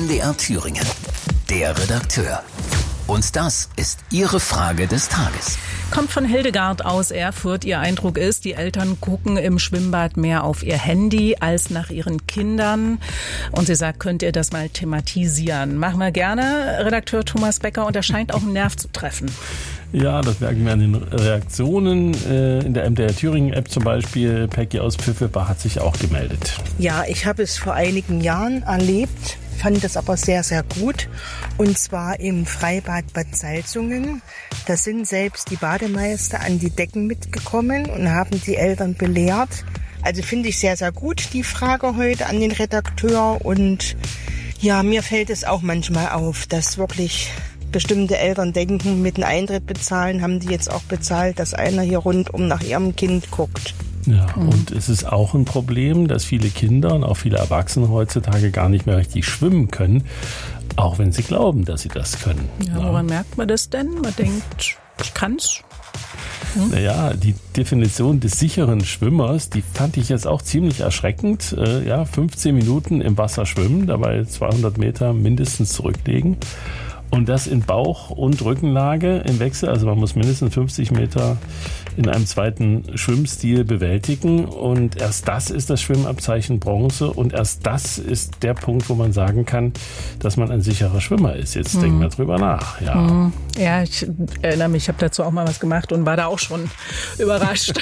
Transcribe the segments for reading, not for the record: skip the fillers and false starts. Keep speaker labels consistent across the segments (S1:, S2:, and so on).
S1: MDR Thüringen. Der Redakteur. Und das ist Ihre Frage des Tages.
S2: Kommt von Hildegard aus Erfurt. Ihr Eindruck ist, die Eltern gucken im Schwimmbad mehr auf ihr Handy als nach ihren Kindern. Und sie sagt, könnt ihr das mal thematisieren? Machen wir gerne, Redakteur Thomas Becker. Und er scheint auch einen Nerv zu treffen.
S3: Ja, das merken wir an den Reaktionen. In der MDR Thüringen-App zum Beispiel, Peggy aus Pfiffelbach hat sich auch gemeldet.
S4: Ja, ich habe es vor einigen Jahren erlebt, fand das aber sehr, sehr gut. Und zwar im Freibad Bad Salzungen. Da sind selbst die Bademeister an die Decken mitgekommen und haben die Eltern belehrt. Also finde ich sehr, sehr gut, die Frage heute an den Redakteur. Und ja, mir fällt es auch manchmal auf, dass wirklich bestimmte Eltern denken, mit dem Eintritt bezahlen, haben die jetzt auch bezahlt, dass einer hier rundum nach ihrem Kind guckt.
S3: Ja, und es ist auch ein Problem, dass viele Kinder und auch viele Erwachsene heutzutage gar nicht mehr richtig schwimmen können, auch wenn sie glauben, dass sie das können.
S2: Ja, woran merkt man das denn? Man denkt, ich kann's.
S3: Naja, die Definition des sicheren Schwimmers, die fand ich jetzt auch ziemlich erschreckend. 15 Minuten im Wasser schwimmen, dabei 200 Meter mindestens zurücklegen. Und das in Bauch- und Rückenlage im Wechsel. Also man muss mindestens 50 Meter in einem zweiten Schwimmstil bewältigen. Und erst das ist das Schwimmabzeichen Bronze. Und erst das ist der Punkt, wo man sagen kann, dass man ein sicherer Schwimmer ist. Jetzt denken wir drüber nach.
S2: Ja, ich erinnere mich, ich habe dazu auch mal was gemacht und war da auch schon überrascht.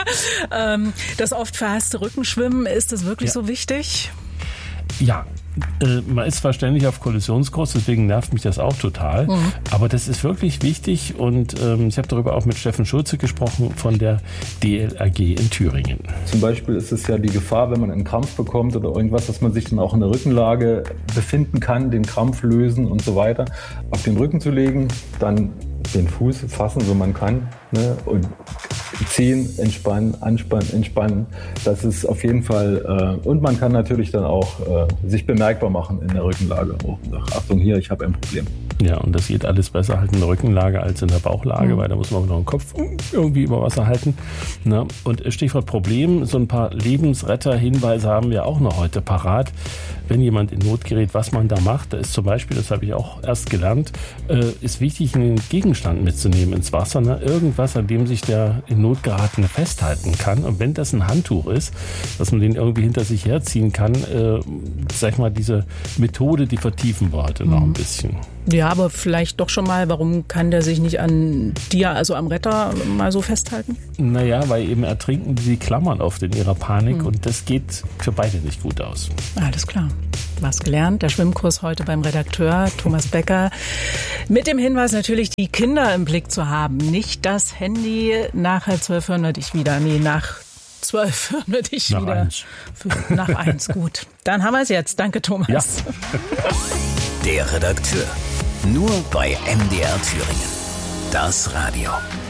S2: Das oft verhasste Rückenschwimmen, ist das wirklich so wichtig?
S3: Ja. Man ist zwar ständig auf Kollisionskurs, deswegen nervt mich das auch total. Aber das ist wirklich wichtig und ich habe darüber auch mit Steffen Schulze gesprochen von der DLRG in Thüringen.
S5: Zum Beispiel ist es ja die Gefahr, wenn man einen Krampf bekommt oder irgendwas, dass man sich dann auch in der Rückenlage befinden kann, den Krampf lösen und so weiter. Auf den Rücken zu legen, dann den Fuß fassen, so man kann, ne? Und ziehen, entspannen, anspannen, entspannen. Das ist auf jeden Fall, und man kann natürlich dann auch sich bemerkbar machen in der Rückenlage. Oh, Achtung hier, ich habe ein Problem.
S3: Ja, und das geht alles besser halt in der Rückenlage als in der Bauchlage, weil da muss man noch den Kopf irgendwie über Wasser halten. Na, und Stichwort Problem, so ein paar Lebensretter-Hinweise haben wir auch noch heute parat. Wenn jemand in Not gerät, was man da macht, da ist zum Beispiel, das habe ich auch erst gelernt, ist wichtig, einen Gegenstand mitzunehmen ins Wasser. Ne? Irgendwas, an dem sich der in Not geratene festhalten kann. Und wenn das ein Handtuch ist, dass man den irgendwie hinter sich herziehen kann, sag ich mal, diese Methode, die vertiefen wir heute noch ein bisschen.
S2: Ja, aber vielleicht doch schon mal, warum kann der sich nicht an dir, also am Retter, mal so festhalten?
S3: Naja, weil eben ertrinken die klammern oft in ihrer Panik und das geht für beide nicht gut aus.
S2: Alles klar. Was gelernt. Der Schwimmkurs heute beim Redakteur Thomas Becker. Mit dem Hinweis natürlich, die Kinder im Blick zu haben. Nicht das Handy. Nach 12 hören wir dich wieder. Nee, nach 12 hören wir dich
S3: nach
S2: wieder.
S3: 1.
S2: Nach 1, gut. Dann haben wir es jetzt. Danke, Thomas.
S3: Ja.
S1: Der Redakteur. Nur bei MDR Thüringen. Das Radio.